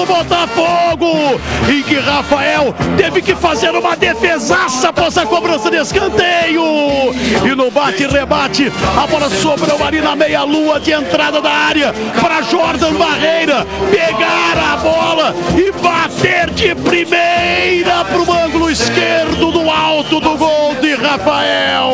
Botafogo, em que Rafael teve que fazer uma defesaça após a cobrança de escanteio. E no bate-rebate, a bola sobrou ali na meia-lua de entrada da área para Jordan Barreira pegar a bola e bater de primeira para o ângulo esquerdo do alto do gol de Rafael.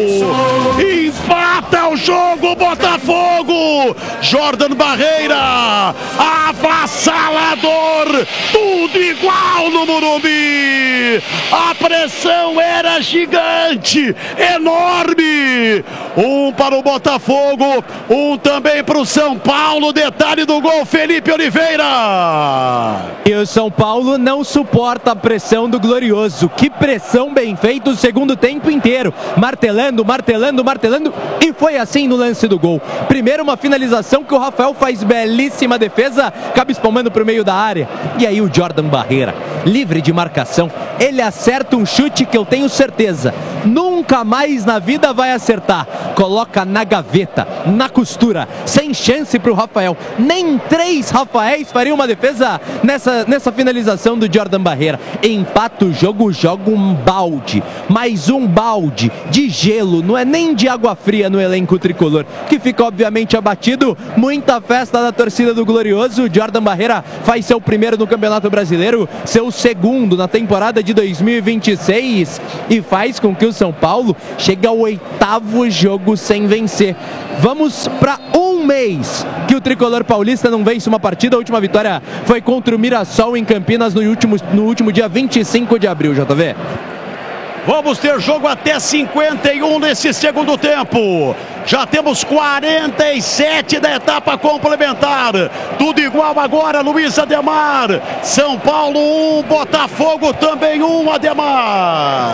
Empata o jogo Botafogo. Jordan Barreira, avassalador, tudo igual no Morumbi. A pressão era gigante, enorme. Um para o Botafogo, um também para o São Paulo. Detalhe do gol, Felipe Oliveira. E o São Paulo não suporta a pressão do Glorioso. Que pressão bem feita o segundo tempo inteiro. Martelando, martelando, martelando. E foi assim no lance do gol. Primeiro uma finalização que o Rafael faz belíssima defesa, acaba espalmando para o meio da área. E aí o Jordan Barreira, livre de marcação, ele acerta um chute que eu tenho certeza nunca mais na vida vai acertar. Coloca na gaveta, na costura, sem chance para o Rafael. Nem 3 Rafaéis fariam uma defesa nessa finalização do Jordan Barreira. Empata o jogo, joga um balde, mais um balde de gelo, não é nem de água fria no elenco tricolor, que fica obviamente abatido. Muita festa da torcida do Glorioso. Jordan Barreira faz seu primeiro no Campeonato Brasileiro, seu segundo na temporada de 2026 e faz com que o São Paulo chegue ao 8º jogo sem vencer. Vamos para um mês que o tricolor paulista não vence uma partida. A última vitória foi contra o Mirassol em Campinas no último dia 25 de abril, JV. Vamos ter jogo até 51 nesse segundo tempo. Já temos 47 da etapa complementar. Tudo igual agora, Luiz Ademar. São Paulo 1, Botafogo também 1, Ademar.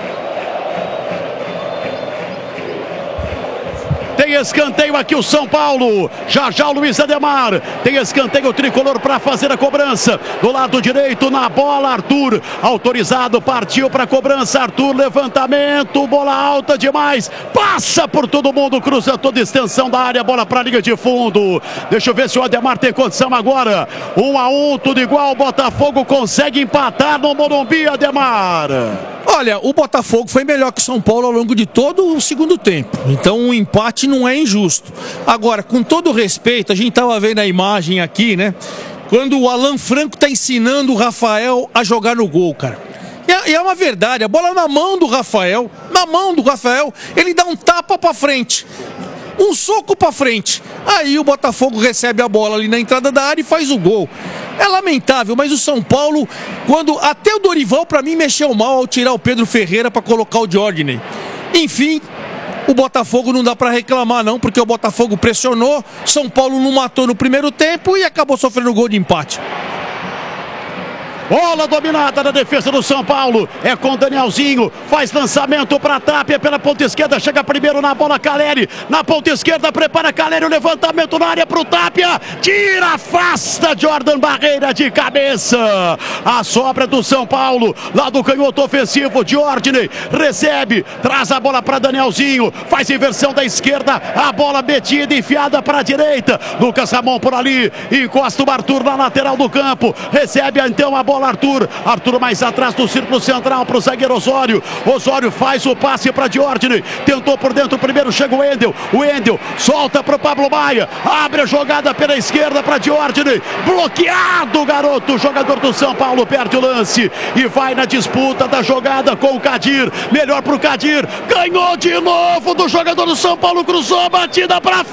Tem escanteio aqui o São Paulo. Já já o Luiz Ademar. Tem escanteio tricolor para fazer a cobrança. Do lado direito na bola, Arthur. Autorizado, partiu para a cobrança. Arthur, levantamento, bola alta demais. Passa por todo mundo, cruza toda a extensão da área. Bola para a linha de fundo. Deixa eu ver se o Ademar tem condição agora. 1-1, tudo igual. Botafogo consegue empatar no Morumbi, Ademar. Olha, o Botafogo foi melhor que o São Paulo ao longo de todo o segundo tempo. Então o empate não é injusto. Agora, com todo respeito, a gente estava vendo a imagem aqui, né? Quando o Alan Franco está ensinando o Rafael a jogar no gol, cara. E é uma verdade, a bola na mão do Rafael, ele dá um tapa para frente. Um soco para frente. Aí o Botafogo recebe a bola ali na entrada da área e faz o gol. É lamentável, mas o São Paulo, quando até o Dorival para mim mexeu mal ao tirar o Pedro Ferreira para colocar o Jordan. Enfim, o Botafogo não dá para reclamar não, porque o Botafogo pressionou, São Paulo não matou no primeiro tempo e acabou sofrendo gol de empate. Bola dominada na defesa do São Paulo. É com Danielzinho. Faz lançamento para Tapia pela ponta esquerda. Chega primeiro na bola Caleri. Na ponta esquerda prepara Caleri. O levantamento na área para o Tapia. Tira, afasta Jordan Barreira de cabeça. A sobra do São Paulo. Lá do canhoto ofensivo. Jordan recebe. Traz a bola para Danielzinho. Faz inversão da esquerda. A bola metida, enfiada para a direita. Lucas Ramon por ali. Encosta o Arthur na lateral do campo. Recebe então a bola Arthur mais atrás do círculo central para o zagueiro Osório. Osório faz o passe para Jordan. Tentou por dentro primeiro, chega o Wendel solta para o Pablo Maia. Abre a jogada pela esquerda para Jordan. Bloqueado o garoto, o jogador do São Paulo perde o lance e vai na disputa da jogada com o Kadir. Melhor para o Kadir. Ganhou de novo do jogador do São Paulo, cruzou, batida para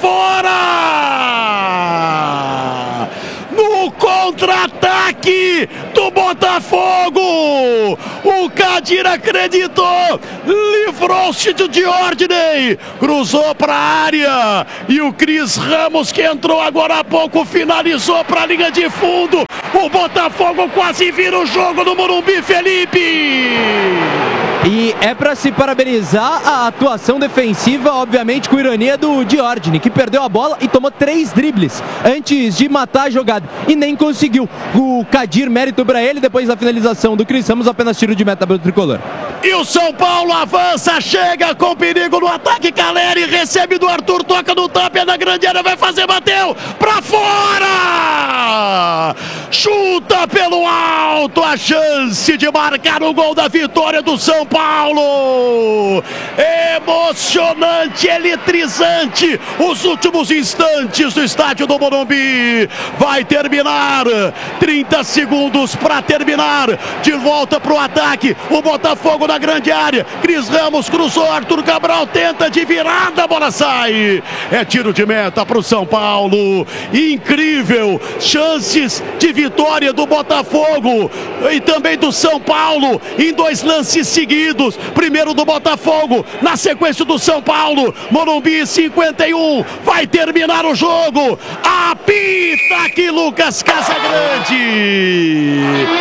fora. No contra-ataque do Botafogo, o Kadir acreditou, livrou-se de Jordan, cruzou para a área e o Cris Ramos, que entrou agora há pouco, finalizou para a linha de fundo. O Botafogo quase vira o jogo no Morumbi, Felipe. E é para se parabenizar a atuação defensiva, obviamente com ironia do Jordan, que perdeu a bola e tomou 3 dribles antes de matar a jogada e nem conseguiu. O Kadir, mérito para ele, depois da finalização do Cris Ramos, apenas tiro de meta para o tricolor. E o São Paulo avança, chega com perigo no ataque. Caleri recebe do Arthur, toca no Tapia na grande área, vai fazer, bateu para fora! chuta pelo alto, a chance de marcar o gol da vitória do São Paulo. Emocionante, eletrizante, os últimos instantes do estádio do Morumbi. Vai terminar, 30 segundos para terminar, de volta para o ataque, o Botafogo na grande área, Cris Ramos cruzou, Arthur Cabral tenta de virada, a bola sai, é tiro de meta para o São Paulo. Incrível, chances de vitória do Botafogo e também do São Paulo em 2 lances seguidos, primeiro do Botafogo, na sequência do São Paulo. Morumbi 51, vai terminar o jogo, apita aqui Lucas Casagrande,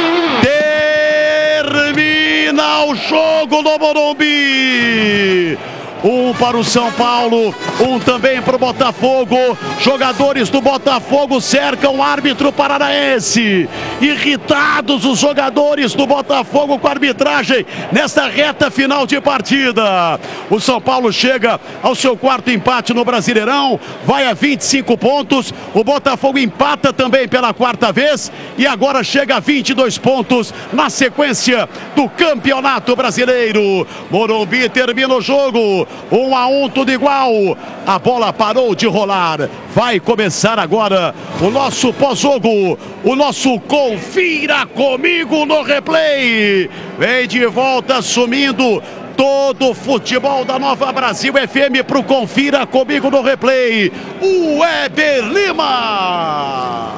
termina o jogo no Morumbi. Um para o São Paulo, um também para o Botafogo. Jogadores do Botafogo cercam o árbitro paranaense. Irritados os jogadores do Botafogo com a arbitragem nesta reta final de partida. O São Paulo chega ao seu 4º empate no Brasileirão, vai a 25 pontos. O Botafogo empata também pela 4ª vez e agora chega a 22 pontos na sequência do Campeonato Brasileiro. Morumbi termina o jogo. 1-1, tudo igual. A bola parou de rolar. Vai começar agora o nosso pós-jogo, o nosso Confira Comigo no Replay. Vem de volta assumindo todo o futebol da Nova Brasil FM para o Confira Comigo no Replay, o Weber Lima.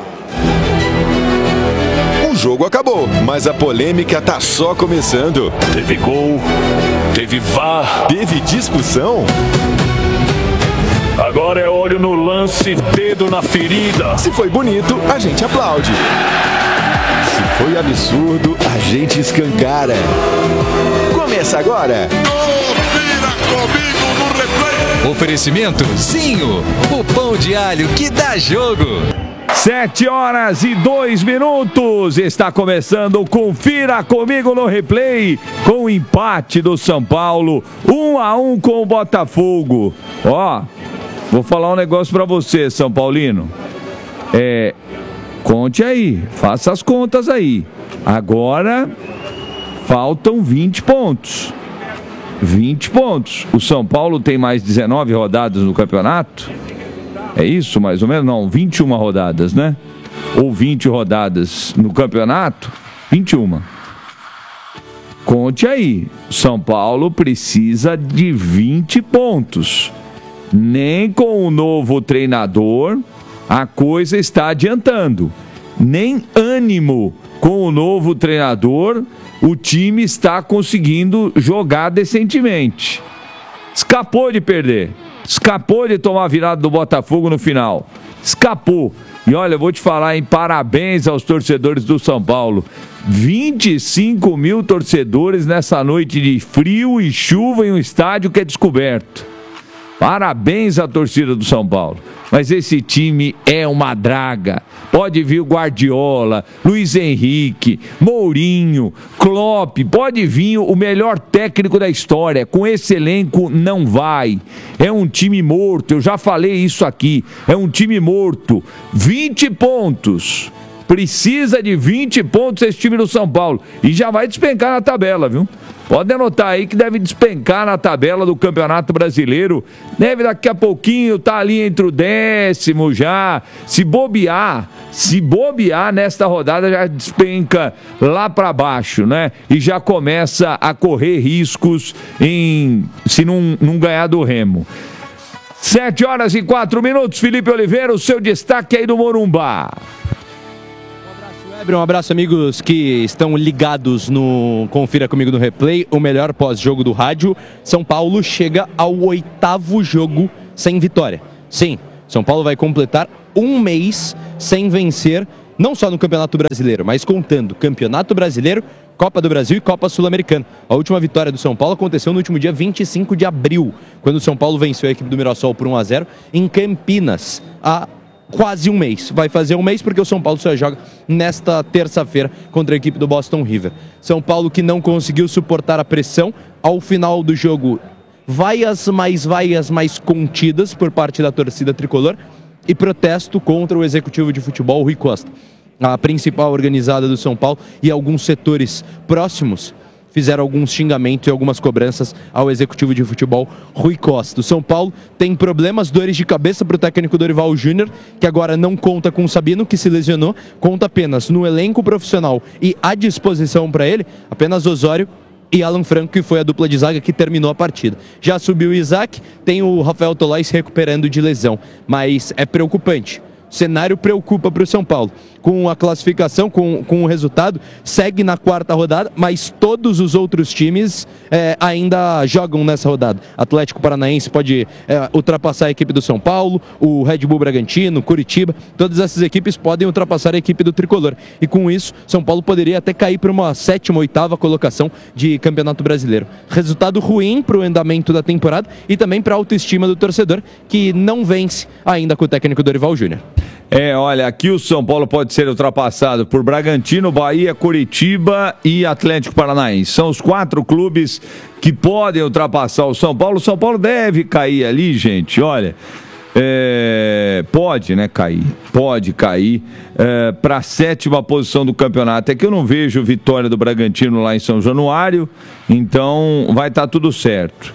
O jogo acabou, mas a polêmica tá só começando. Teve gol, teve VAR, teve discussão. Agora é olho no lance, dedo na ferida. Se foi bonito, a gente aplaude. Se foi absurdo, a gente escancara. Começa agora. Confira Comigo no Replay. Oferecimento Zinho, o pão de alho que dá jogo. 7h02. Está começando o Confira Comigo no Replay, com o empate do São Paulo, 1-1 com o Botafogo. Ó, vou falar um negócio pra você, São Paulino. Conte aí, faça as contas aí. Agora faltam 20 pontos. 20 pontos. O São Paulo tem mais 19 rodadas no campeonato. É isso, mais ou menos? Não, 21 rodadas, né? Ou 20 rodadas no campeonato? 21. Conte aí. São Paulo precisa de 20 pontos. Nem com o novo treinador a coisa está adiantando. Nem ânimo com o novo treinador o time está conseguindo jogar decentemente. Escapou de perder. Escapou de tomar a virada do Botafogo no final. Escapou. E olha, eu vou te falar, hein? Parabéns aos torcedores do São Paulo. 25 mil torcedores nessa noite de frio e chuva em um estádio que é descoberto. Parabéns à torcida do São Paulo. Mas esse time é uma draga. Pode vir o Guardiola, Luiz Henrique, Mourinho, Klopp, pode vir o melhor técnico da história. Com esse elenco não vai. É um time morto, eu já falei isso aqui. É um time morto. 20 pontos. Precisa de 20 pontos esse time do São Paulo. E já vai despencar na tabela, viu? Pode anotar aí que deve despencar na tabela do Campeonato Brasileiro. Deve daqui a pouquinho estar ali entre o 10º já. Se bobear nesta rodada já despenca lá para baixo, né? E já começa a correr riscos se não ganhar do Remo. 7h04. Felipe Oliveira, o seu destaque aí do Morumbá. Um abraço, amigos que estão ligados no Confira Comigo no Replay, o melhor pós-jogo do rádio. São Paulo chega ao 8º jogo sem vitória. Sim, São Paulo vai completar um mês sem vencer, não só no Campeonato Brasileiro, mas contando Campeonato Brasileiro, Copa do Brasil e Copa Sul-Americana. A última vitória do São Paulo aconteceu no último dia 25 de abril, quando o São Paulo venceu a equipe do Mirassol por 1-0 em Campinas, quase um mês. Vai fazer um mês porque o São Paulo só joga nesta terça-feira contra a equipe do Boston River. São Paulo que não conseguiu suportar a pressão. Ao final do jogo, vaias mais contidas por parte da torcida tricolor e protesto contra o executivo de futebol, Rui Costa. a principal organizada do São Paulo, e alguns setores próximos fizeram alguns xingamentos e algumas cobranças ao executivo de futebol Rui Costa. O São Paulo tem problemas, dores de cabeça para o técnico Dorival Júnior, que agora não conta com o Sabino, que se lesionou, conta apenas no elenco profissional e à disposição para ele, apenas Osório e Alan Franco, que foi a dupla de zaga que terminou a partida. Já subiu o Isaac, tem o Rafael Tolói se recuperando de lesão, mas é preocupante. O cenário preocupa para o São Paulo. Com a classificação, com o resultado, segue na 4ª rodada, mas todos os outros times ainda jogam nessa rodada. Atlético Paranaense pode ultrapassar a equipe do São Paulo, o Red Bull Bragantino, Curitiba, todas essas equipes podem ultrapassar a equipe do Tricolor. E com isso, São Paulo poderia até cair para uma 7ª, 8ª colocação de Campeonato Brasileiro. Resultado ruim para o andamento da temporada e também para a autoestima do torcedor, que não vence ainda com o técnico Dorival Júnior. Olha, aqui o São Paulo pode ser ultrapassado por Bragantino, Bahia, Curitiba e Atlético Paranaense. São os 4 clubes que podem ultrapassar o São Paulo. O São Paulo deve cair ali, gente, olha. Pode, né, cair. Pode cair para a 7ª posição do campeonato. É que eu não vejo vitória do Bragantino lá em São Januário, então vai estar tudo certo.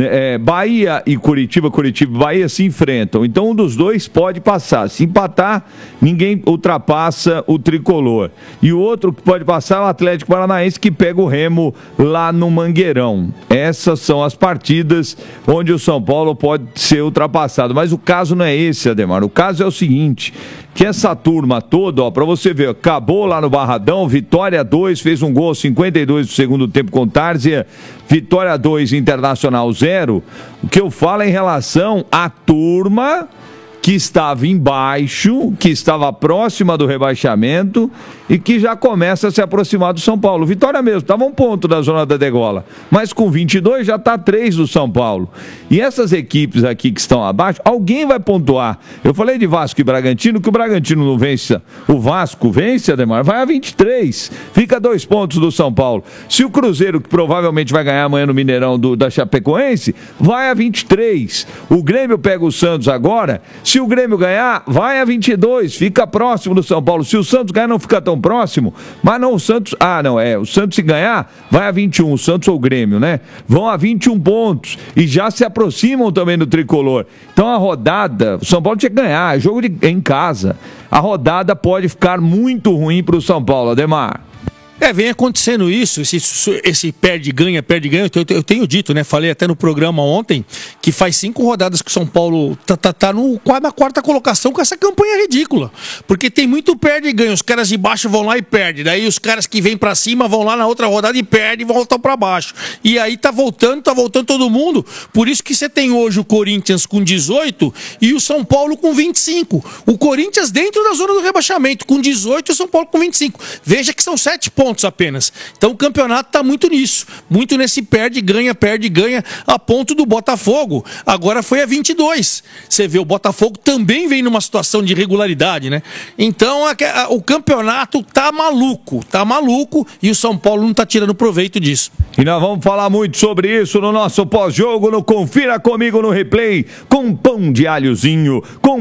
Bahia e Curitiba e Bahia se enfrentam, então um dos dois pode passar. Se empatar, ninguém ultrapassa o Tricolor, e o outro que pode passar é o Atlético Paranaense, que pega o Remo lá no Mangueirão. Essas são as partidas onde o São Paulo pode ser ultrapassado, mas o caso não é esse, Ademar. O caso é o seguinte, que essa turma toda, para você ver, acabou lá no Barradão, Vitória 2, fez um gol aos 52 do segundo tempo com Tárzia, Vitória 2, Internacional 0. O que eu falo é em relação à turma que estava embaixo, que estava próxima do rebaixamento e que já começa a se aproximar do São Paulo. Vitória mesmo, estava 1 ponto da zona da degola, mas com 22 já está 3 do São Paulo. E essas equipes aqui que estão abaixo, alguém vai pontuar. Eu falei de Vasco e Bragantino, que o Bragantino não vence, o Vasco vence, Ademar, vai a 23, fica 2 pontos do São Paulo. Se o Cruzeiro, que provavelmente vai ganhar amanhã no Mineirão da Chapecoense, vai a 23. O Grêmio pega o Santos agora, se o Grêmio ganhar, vai a 22, fica próximo do São Paulo. Se o Santos ganhar, não fica tão próximo, mas não, o Santos, o Santos se ganhar, vai a 21, o Santos ou o Grêmio, né? Vão a 21 pontos e já se aproximam também do Tricolor. Então a rodada, o São Paulo tinha que ganhar, é jogo em casa. A rodada pode ficar muito ruim para o São Paulo, Ademar. Vem acontecendo isso, esse perde-ganha, eu tenho dito, né? Falei até no programa ontem, que faz 5 rodadas que o São Paulo tá na 4ª colocação com essa campanha ridícula. Porque tem muito perde-ganha, os caras de baixo vão lá e perdem, daí os caras que vêm pra cima vão lá na outra rodada e perdem e voltam pra baixo. E aí tá voltando todo mundo, por isso que você tem hoje o Corinthians com 18 e o São Paulo com 25. O Corinthians dentro da zona do rebaixamento com 18 e o São Paulo com 25. Veja que são 7 pontos apenas. Então o campeonato está muito nisso, muito nesse perde-ganha, a ponto do Botafogo. Agora foi a 22. Você vê, o Botafogo também vem numa situação de irregularidade, né? Então o campeonato tá maluco e o São Paulo não tá tirando proveito disso. E nós vamos falar muito sobre isso no nosso pós-jogo, no Confira Comigo no Replay, com pão de alhozinho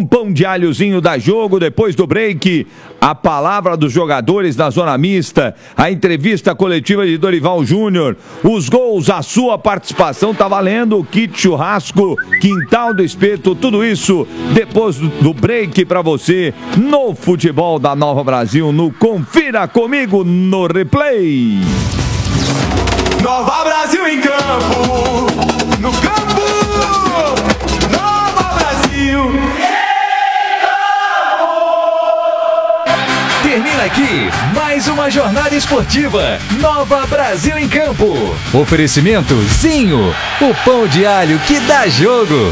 da Jogo, depois do break, a palavra dos jogadores da zona mista, a entrevista coletiva de Dorival Júnior, os gols, a sua participação, tá valendo, o kit churrasco, quintal do espeto, tudo isso depois do break pra você no futebol da Nova Brasil, no Confira Comigo no Replay. Nova Brasil em campo, no campo, Nova Brasil. Termina aqui mais uma jornada esportiva. Nova Brasil em Campo. Oferecimento Zinho, o pão de alho que dá jogo.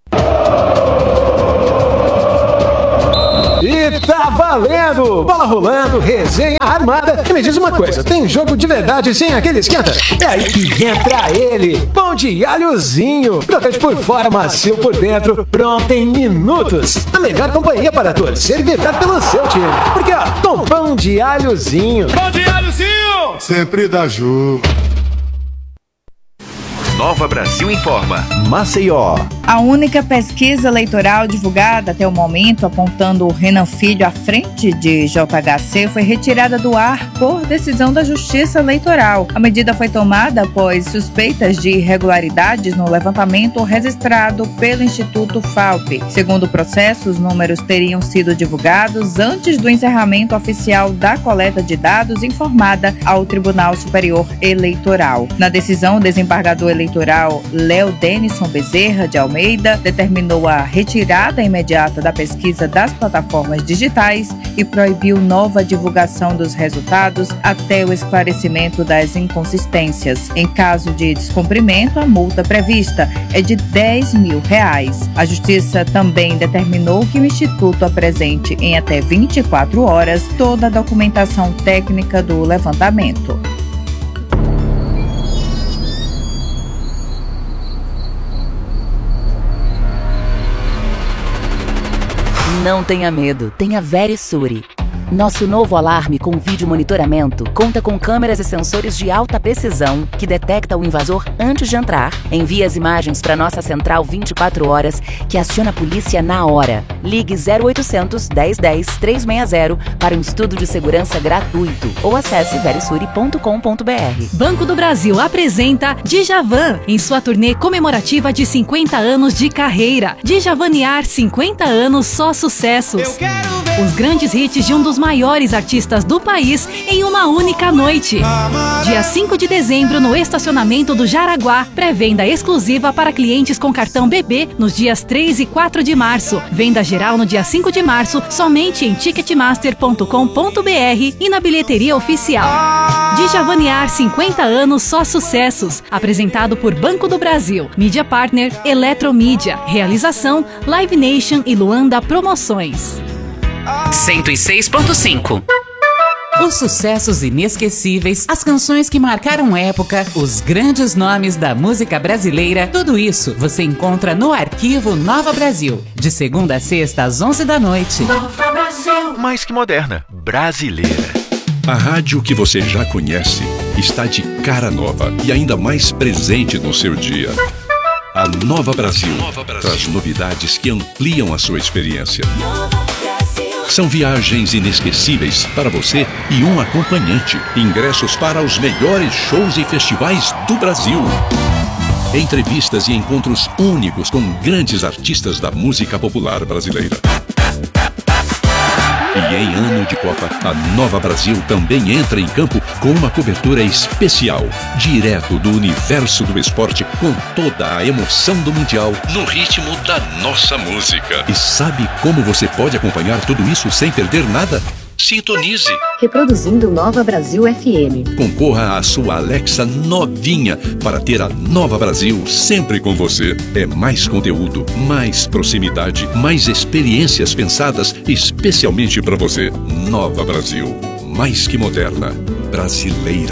E tá valendo! Bola rolando, resenha armada. E me diz uma coisa, tem jogo de verdade sem aquele esquenta? É aí que entra ele, pão de alhozinho. Crocante por fora, macio por dentro, pronto em minutos. A melhor companhia para torcer e vibrar pelo seu time. Porque ó, com pão de alhozinho. Pão de alhozinho! Sempre dá jogo. Nova Brasil Informa. Maceió. A única pesquisa eleitoral divulgada até o momento, apontando o Renan Filho à frente de JHC, foi retirada do ar por decisão da Justiça Eleitoral. A medida foi tomada após suspeitas de irregularidades no levantamento registrado pelo Instituto FALP. Segundo o processo, os números teriam sido divulgados antes do encerramento oficial da coleta de dados informada ao Tribunal Superior Eleitoral. Na decisão, o desembargador eleitoral Léo Denison Bezerra de Almeida determinou a retirada imediata da pesquisa das plataformas digitais e proibiu nova divulgação dos resultados até o esclarecimento das inconsistências. Em caso de descumprimento, a multa prevista é de R$10 mil. A Justiça também determinou que o Instituto apresente em até 24 horas toda a documentação técnica do levantamento. Não tenha medo, tenha Verisure. Nosso novo alarme com vídeo monitoramento conta com câmeras e sensores de alta precisão que detecta o invasor antes de entrar, envia as imagens para nossa central 24 horas que aciona a polícia na hora. Ligue 0800 1010 360 para um estudo de segurança gratuito ou acesse verisure.com.br. Banco do Brasil apresenta Djavan em sua turnê comemorativa de 50 anos de carreira. Djavanear 50 anos, só sucessos. Os grandes hits de um dos maiores artistas do país em uma única noite. Dia 5 de dezembro no estacionamento do Jaraguá. Pré-venda exclusiva para clientes com cartão BB nos dias 3 e 4 de março. Venda geral no dia 5 de março somente em ticketmaster.com.br e na bilheteria oficial. Djavanear 50 anos, só sucessos. Apresentado por Banco do Brasil. Mídia Partner Eletromídia. Realização Live Nation e Luanda Promoções. 106.5. Os sucessos inesquecíveis, as canções que marcaram época, os grandes nomes da música brasileira, tudo isso você encontra no Arquivo Nova Brasil, de segunda a sexta às 11 da noite. Nova Brasil. Mais que moderna, brasileira. A rádio que você já conhece está de cara nova e ainda mais presente no seu dia. A Nova Brasil traz novidades que ampliam a sua experiência. São viagens inesquecíveis para você e um acompanhante. Ingressos para os melhores shows e festivais do Brasil. Entrevistas e encontros únicos com grandes artistas da música popular brasileira. E em ano de Copa, a Nova Brasil também entra em campo com uma cobertura especial, direto do universo do esporte, com toda a emoção do Mundial, no ritmo da nossa música. E sabe como você pode acompanhar tudo isso sem perder nada? Sintonize. Reproduzindo Nova Brasil FM. Concorra à sua Alexa novinha para ter a Nova Brasil sempre com você. É mais conteúdo, mais proximidade, mais experiências pensadas especialmente para você. Nova Brasil, mais que moderna, brasileira.